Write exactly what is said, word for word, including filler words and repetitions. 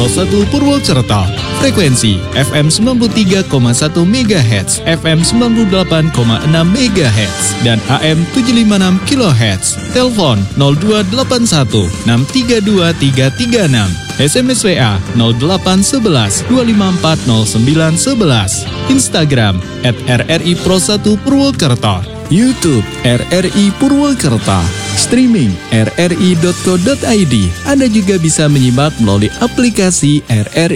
Pro satu Purwokerto. Frekuensi F M sembilan puluh tiga koma satu megahertz, F M sembilan puluh delapan koma enam megahertz, dan A M tujuh ratus lima puluh enam kilohertz. Telepon nol dua delapan satu enam tiga dua tiga tiga enam. S M S W A nol delapan satu satu dua lima empat nol sembilan satu satu. Instagram at R R I Pro satu Purwokerto. YouTube R R I Purwokerto. Streaming r r i dot co dot i d. Anda juga bisa menyimak melalui aplikasi R R